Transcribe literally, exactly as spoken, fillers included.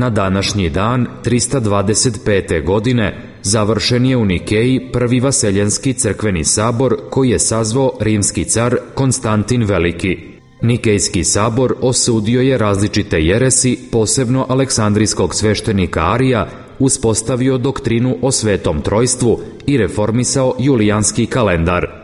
na današnji dan trista dvadeset pete. godine završen je u Nikeji prvi vaseljenski crkveni sabor koji je sazvao rimski car Konstantin Veliki. Nikejski sabor osudio je različite jeresi, posebno aleksandrijskog sveštenika Arija, uspostavio doktrinu o Svetom Trojstvu i reformisao julijanski kalendar.